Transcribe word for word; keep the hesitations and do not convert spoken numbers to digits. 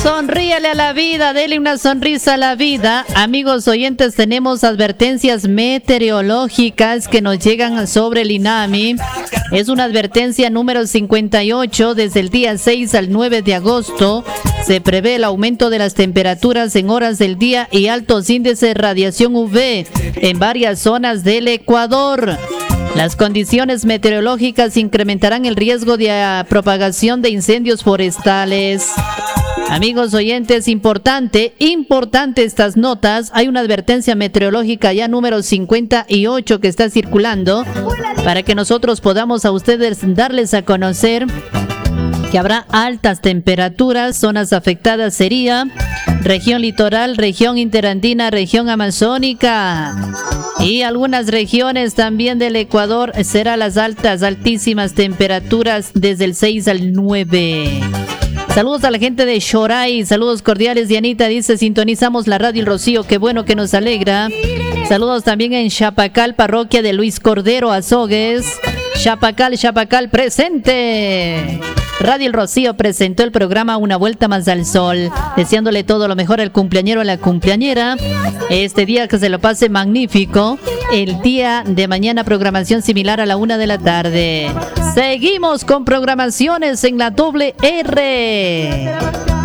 Sonríale a la vida, dele una sonrisa a la vida. Amigos oyentes, tenemos advertencias meteorológicas que nos llegan sobre el INAMI. Es una advertencia número cincuenta y ocho. Desde el día seis al nueve de agosto se prevé el aumento de las temperaturas en horas del día y altos índices de radiación U V en varias zonas del Ecuador. Las condiciones meteorológicas incrementarán el riesgo de uh, propagación de incendios forestales. Amigos oyentes, importante, importante estas notas. Hay una advertencia meteorológica ya número cincuenta y ocho que está circulando para que nosotros podamos a ustedes darles a conocer que habrá altas temperaturas. Zonas afectadas sería región litoral, región interandina, región amazónica y algunas regiones también del Ecuador. Serán las altas, altísimas temperaturas desde el seis al nueve. Saludos a la gente de Shoray, saludos cordiales. Dianita dice, sintonizamos la radio El Rocío, qué bueno, que nos alegra. Saludos también en Chapacal, parroquia de Luis Cordero, Azogues. Chapacal, Chapacal, presente. Radio El Rocío presentó el programa Una Vuelta Más al Sol, deseándole todo lo mejor al cumpleañero o la cumpleañera. Este día que se lo pase magnífico. El día de mañana programación similar a la una de la tarde. Seguimos con programaciones en la doble R.